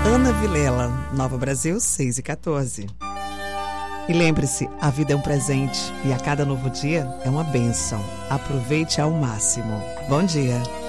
Ana Vilela, Nova Brasil, 6h14. E lembre-se, a vida é um presente e a cada novo dia é uma bênção. Aproveite ao máximo. Bom dia.